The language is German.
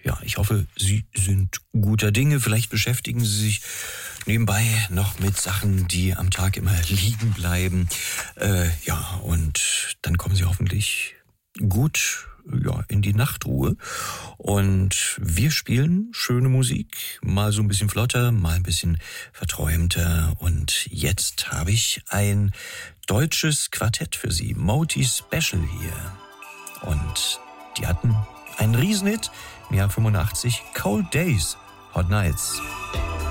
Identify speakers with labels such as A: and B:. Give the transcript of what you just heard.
A: ja, ich hoffe, Sie sind guter Dinge. Vielleicht beschäftigen Sie sich nebenbei noch mit Sachen, die am Tag immer liegen bleiben. Ja, und dann kommen Sie hoffentlich gut in die Nachtruhe. Und wir spielen schöne Musik, mal so ein bisschen flotter, mal ein bisschen verträumter. Und jetzt habe ich ein deutsches Quartett für Sie, Moti Special hier. Und die hatten einen Riesenhit im Jahr 85, Cold Days, Hot Nights.